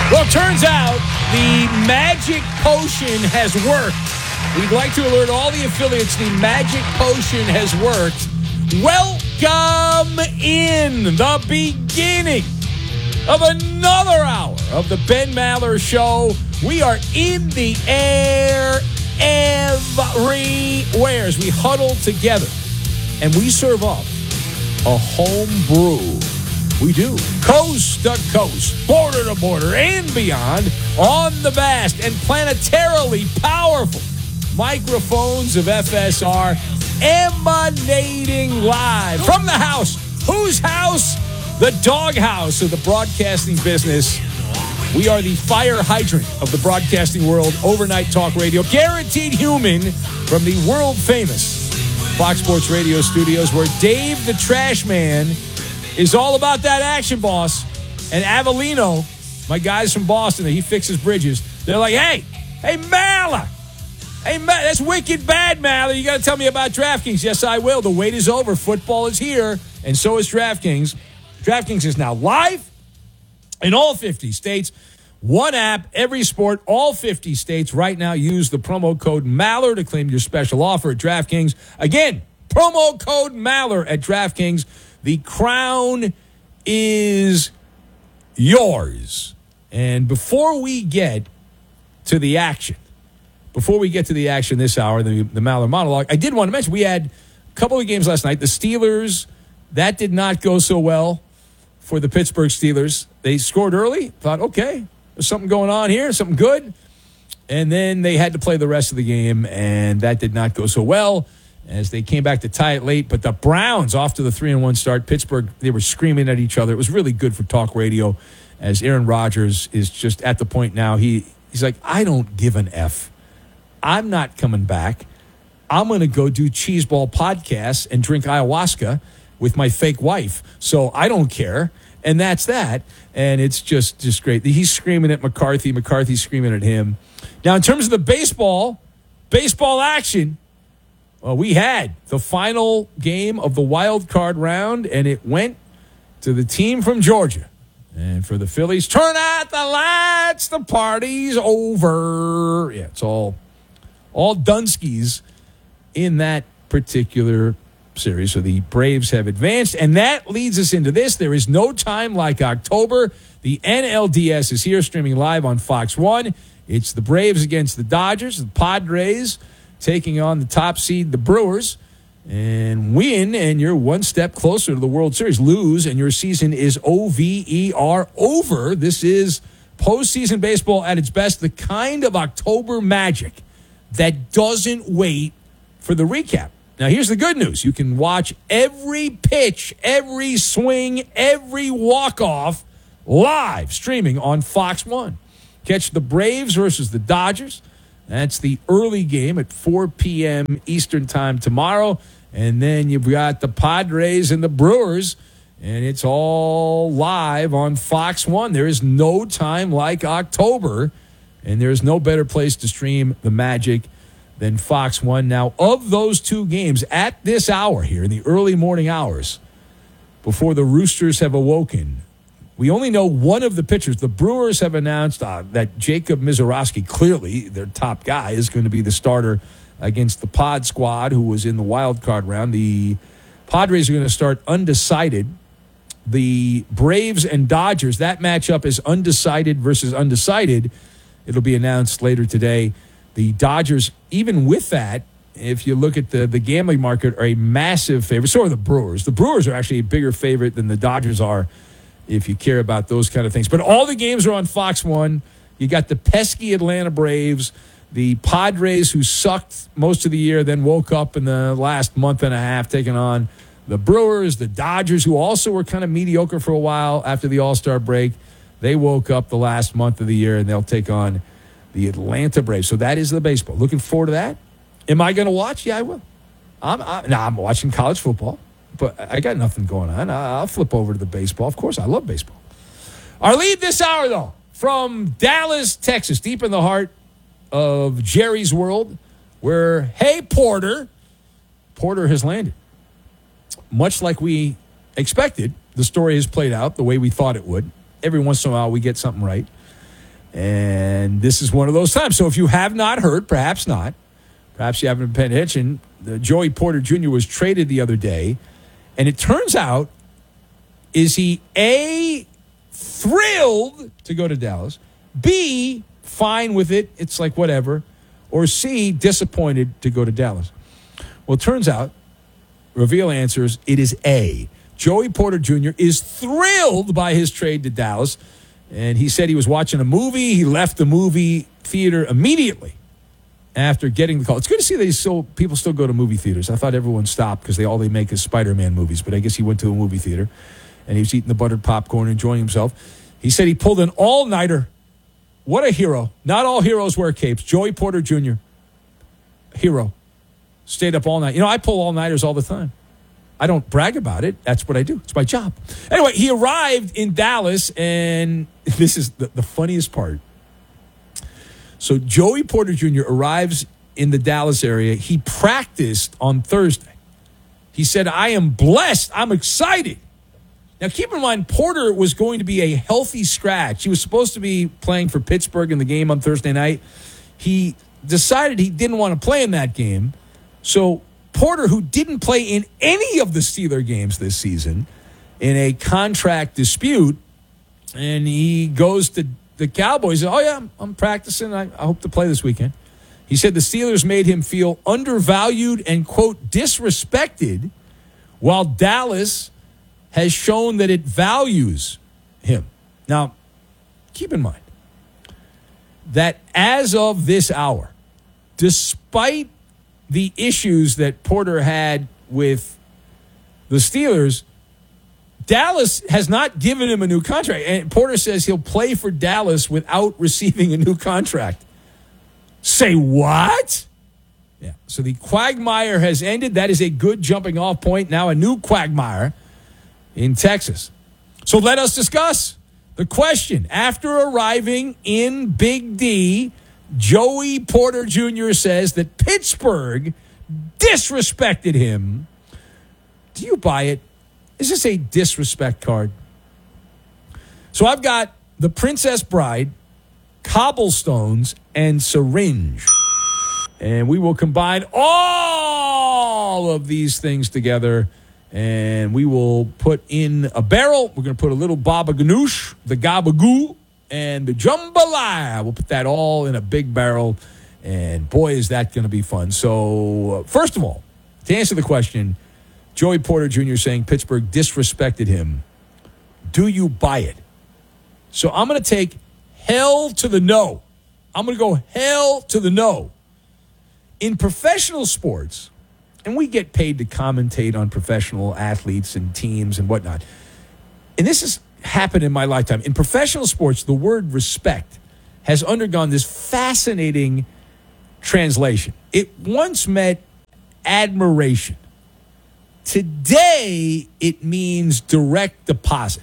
Well, it turns out the magic potion has worked. We'd like to alert all the affiliates the magic potion has worked. Welcome in the beginning of another hour of the Ben Maller Show. We are in the air everywhere as we huddle together and we serve up a home brew. We do. Coast to coast, border to border, and beyond on the vast and planetarily powerful microphones of FSR emanating live from the house. Whose house? The doghouse of the broadcasting business. We are the fire hydrant of the broadcasting world, overnight talk radio, guaranteed human from the world-famous Fox Sports Radio studios, where Dave the Trash Man is all about that action, boss. And Avellino, my guys from Boston, he fixes bridges. They're like, hey, Maller. Hey, that's wicked bad, Maller. You got to tell me about DraftKings. Yes, I will. The wait is over. Football is here, and so is DraftKings. DraftKings is now live in all 50 states. One app, every sport, all 50 states. Right now, use the promo code Maller to claim your special offer at DraftKings. Again, promo code Maller at DraftKings. The crown is yours. And before we get to the action this hour, the Maller monologue, I did want to mention we had a couple of games last night. The Steelers, that did not go so well for the Pittsburgh Steelers. They scored early, thought, okay, there's something going on here, something good. And then they had to play the rest of the game, and that did not go so well as they came back to tie it late. But the Browns, off to the 3-1 start. Pittsburgh, they were screaming at each other. It was really good for talk radio, as Aaron Rodgers is just at the point now. He's like, I don't give an F. I'm not coming back. I'm going to go do cheeseball podcasts and drink ayahuasca with my fake wife. So I don't care. And that's that. And it's just great. He's screaming at McCarthy. McCarthy's screaming at him. Now, in terms of the baseball action, well, we had the final game of the wild card round, and it went to the team from Georgia. And for the Phillies, turn out the lights, the party's over. Yeah, it's all Dunskies in that particular series. So the Braves have advanced, and that leads us into this. There is no time like October. The NLDS is here, streaming live on Fox 1. It's the Braves against the Dodgers, the Padres taking on the top seed, the Brewers, and win, and you're one step closer to the World Series. Lose, and your season is OVER, over. This is postseason baseball at its best, the kind of October magic that doesn't wait for the recap. Now, here's the good news. You can watch every pitch, every swing, every walk-off live streaming on Fox 1. Catch the Braves versus the Dodgers. That's the early game at 4 p.m. Eastern time tomorrow. And then you've got the Padres and the Brewers, and it's all live on Fox 1. There is no time like October, and there is no better place to stream the magic than Fox 1. Now, of those two games at this hour here in the early morning hours, before the Roosters have awoken, we only know one of the pitchers. The Brewers have announced that Jacob Misiorowski, clearly their top guy, is going to be the starter against the Pod squad, who was in the wild card round. The Padres are going to start undecided. The Braves and Dodgers, that matchup is undecided versus undecided. It'll be announced later today. The Dodgers, even with that, if you look at the gambling market, are a massive favorite. So are the Brewers. The Brewers are actually a bigger favorite than the Dodgers are, if you care about those kind of things. But all the games are on Fox 1. You got the pesky Atlanta Braves, the Padres, who sucked most of the year, then woke up in the last month and a half, taking on the Brewers, the Dodgers, who also were kind of mediocre for a while after the All-Star break. They woke up the last month of the year, and they'll take on the Atlanta Braves. So that is the baseball. Looking forward to that. Am I going to watch? Yeah, I will. I'm watching college football. But I got nothing going on. I'll flip over to the baseball. Of course, I love baseball. Our lead this hour, though, from Dallas, Texas, deep in the heart of Jerry's world, where, hey, Porter has landed. Much like we expected, the story has played out the way we thought it would. Every once in a while, we get something right. And this is one of those times. So if you have not heard, perhaps not, perhaps you haven't been paying attention, Joey Porter Jr. was traded the other day. And it turns out, is he A, thrilled to go to Dallas, B, fine with it, it's like whatever, or C, disappointed to go to Dallas? Well, it turns out, Reveal answers, it is A. Joey Porter Jr. is thrilled by his trade to Dallas, and he said he was watching a movie. He left the movie theater immediately after getting the call. It's good to see that people still go to movie theaters. I thought everyone stopped because all they make is Spider-Man movies, but I guess he went to a movie theater, and he was eating the buttered popcorn, enjoying himself. He said he pulled an all-nighter. What a hero. Not all heroes wear capes. Joey Porter Jr., hero. Stayed up all night. You know, I pull all-nighters all the time. I don't brag about it. That's what I do. It's my job. Anyway, he arrived in Dallas, and this is the funniest part. So Joey Porter Jr. arrives in the Dallas area. He practiced on Thursday. He said, I am blessed. I'm excited. Now, keep in mind, Porter was going to be a healthy scratch. He was supposed to be playing for Pittsburgh in the game on Thursday night. He decided he didn't want to play in that game. So Porter, who didn't play in any of the Steeler games this season, in a contract dispute, and he goes to the Cowboys. Oh, yeah, I'm practicing. I hope to play this weekend. He said the Steelers made him feel undervalued and, quote, disrespected, while Dallas has shown that it values him. Now, keep in mind that as of this hour, despite the issues that Porter had with the Steelers, Dallas has not given him a new contract. And Porter says he'll play for Dallas without receiving a new contract. Say what? Yeah. So the quagmire has ended. That is a good jumping off point. Now a new quagmire in Texas. So let us discuss the question. After arriving in Big D, Joey Porter Jr. says that Pittsburgh disrespected him. Do you buy it? Is this a disrespect card? So I've got the Princess Bride, cobblestones, and syringe. And we will combine all of these things together, and we will put in a barrel. We're going to put a little baba ganoush, the gabagoo, and the jambalaya. We'll put that all in a big barrel, and boy, is that going to be fun. So, first of all, to answer the question, Joey Porter Jr. saying Pittsburgh disrespected him. Do you buy it? So I'm going to take hell to the no. I'm going to go hell to the no. In professional sports, and we get paid to commentate on professional athletes and teams and whatnot, and this has happened in my lifetime. In professional sports, the word respect has undergone this fascinating translation. It once meant admiration. Today, it means direct deposit.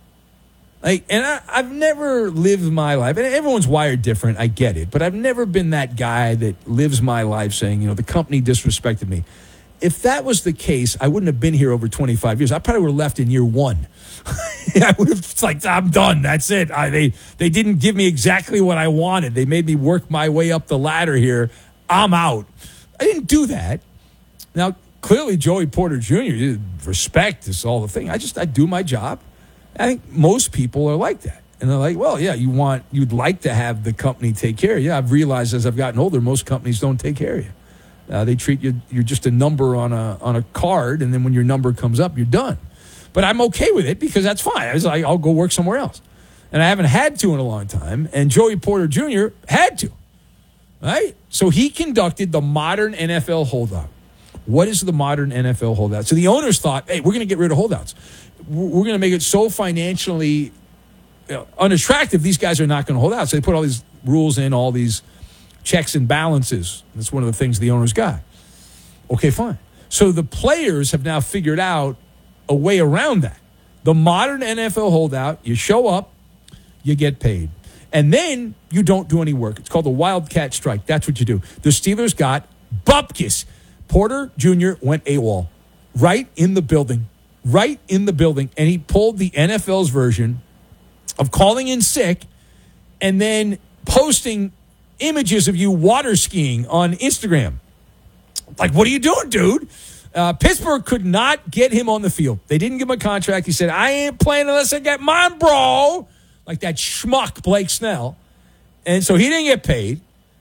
I've never lived my life, and everyone's wired different, I get it, but I've never been that guy that lives my life saying, the company disrespected me. If that was the case, I wouldn't have been here over 25 years. I probably would have left in year one. I would have, it's like, I'm done. That's it. They didn't give me exactly what I wanted. They made me work my way up the ladder here. I'm out. I didn't do that. Now, clearly, Joey Porter Jr., respect is all the thing. I do my job. I think most people are like that. And they're like, well, yeah, you'd like to have the company take care of you. I've realized as I've gotten older, most companies don't take care of you. They treat you, you're just a number on a card, and then when your number comes up, you're done. But I'm okay with it because that's fine. I was like, I'll go work somewhere else. And I haven't had to in a long time, and Joey Porter Jr. had to, right? So he conducted the modern NFL holdout. What is the modern NFL holdout? So the owners thought, hey, we're going to get rid of holdouts. We're going to make it so financially unattractive, these guys are not going to hold out. So they put all these rules in, all these checks and balances. That's one of the things the owners got. Okay, fine. So the players have now figured out a way around that. The modern NFL holdout, you show up, you get paid. And then you don't do any work. It's called the Wildcat Strike. That's what you do. The Steelers got bupkis. Porter Jr. went AWOL right in the building. And he pulled the NFL's version of calling in sick and then posting images of you water skiing on Instagram. Like, what are you doing, dude? Pittsburgh could not get him on the field. They didn't give him a contract. He said, I ain't playing unless I get mine, bro. Like that schmuck Blake Snell. And so he didn't get paid.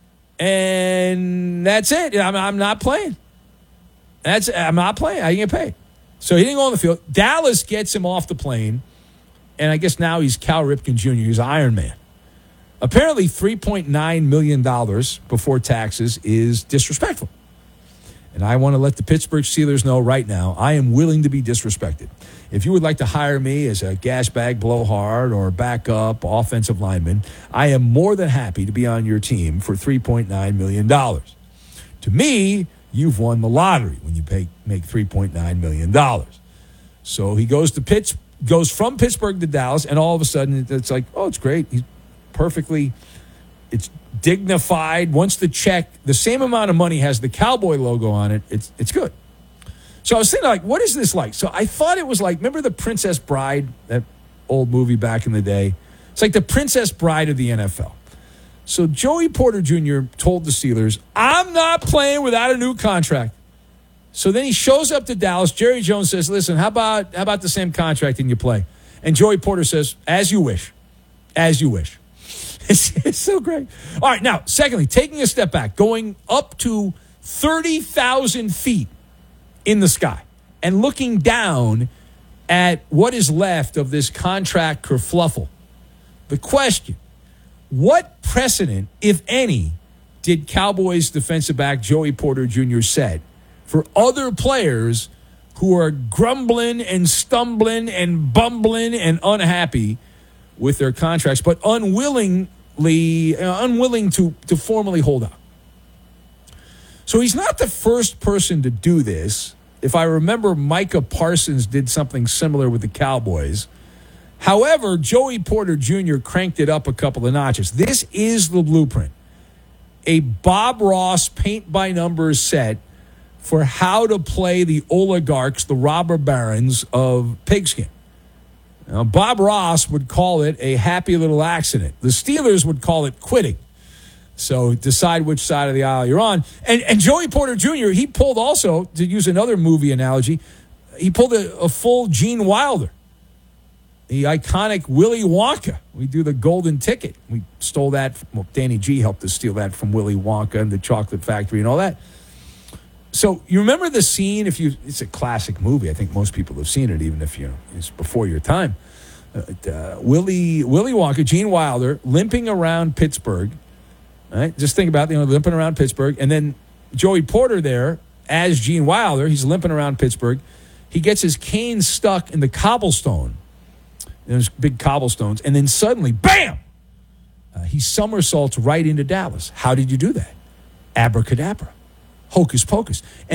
And that's it. I'm not playing. I'm not playing. I didn't get paid. So he didn't go on the field. Dallas gets him off the plane. And I guess now he's Cal Ripken Jr. He's Iron Man. Apparently $3.9 million before taxes is disrespectful. And I want to let the Pittsburgh Steelers know right now, I am willing to be disrespected. If you would like to hire me as a gas bag blowhard or backup offensive lineman, I am more than happy to be on your team for $3.9 million. To me, you've won the lottery when you make $3.9 million. So he goes from Pittsburgh to Dallas, and all of a sudden it's like, oh, it's great. He's perfectly, it's dignified. Once the check, the same amount of money has the Cowboy logo on it, it's good. So I was thinking, like, what is this like? So I thought it was like, remember The Princess Bride, that old movie back in the day? It's like The Princess Bride of the NFL. So Joey Porter Jr. told the Steelers, I'm not playing without a new contract. So then he shows up to Dallas. Jerry Jones says, listen, how about the same contract and you play? And Joey Porter says, as you wish. As you wish. It's so great. All right, now, secondly, taking a step back, going up to 30,000 feet in the sky and looking down at what is left of this contract kerfluffle. The question, what precedent, if any, did Cowboys defensive back Joey Porter Jr. set for other players who are grumbling and stumbling and bumbling and unhappy with their contracts, but unwilling to formally hold out? So he's not the first person to do this. If I remember, Micah Parsons did something similar with the Cowboys. However, Joey Porter Jr. cranked it up a couple of notches. This is the blueprint. A Bob Ross paint-by-numbers set for how to play the oligarchs, the robber barons of pigskin. Now, Bob Ross would call it a happy little accident. The Steelers would call it quitting. So decide which side of the aisle you're on. And Joey Porter Jr., he pulled also, to use another movie analogy, he pulled a full Gene Wilder. The iconic Willy Wonka. We do the golden ticket. We stole that. Danny G helped us steal that from Willy Wonka and the Chocolate Factory and all that. So you remember the scene, it's a classic movie. I think most people have seen it, even if it's before your time. Willy Wonka, Gene Wilder, limping around Pittsburgh. Right? Just think about limping around Pittsburgh. And then Joey Porter there as Gene Wilder. He's limping around Pittsburgh. He gets his cane stuck in the cobblestone. There's big cobblestones. And then suddenly, bam! He somersaults right into Dallas. How did you do that? Abracadabra. Hocus pocus.